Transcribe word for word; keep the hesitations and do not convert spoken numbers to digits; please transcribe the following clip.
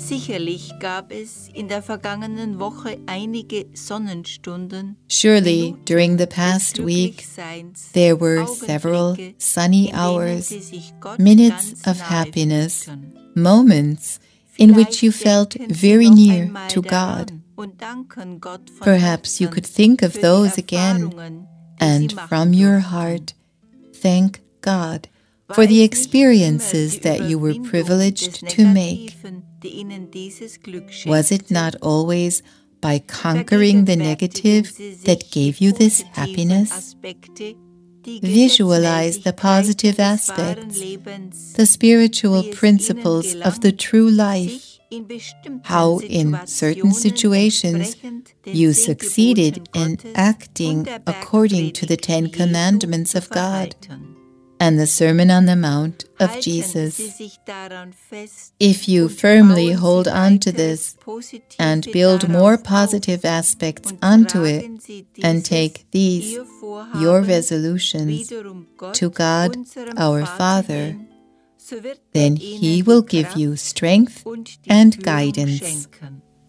Sicherlich gab es in der vergangenen Woche einige Sonnenstunden. Surely, during the past week, there were several sunny hours, minutes of happiness, moments in which you felt very near to God. Perhaps you could think of those again, and from your heart, thank God for the experiences that you were privileged to make. Was it not always by conquering the negative that gave you this happiness? Visualize the positive aspects, the spiritual principles of the true life, how in certain situations you succeeded in acting according to the Ten Commandments of God and the Sermon on the Mount of Jesus. If you firmly hold on to this and build more positive aspects onto it and take these, your resolutions, to God our Father, then He will give you strength and guidance.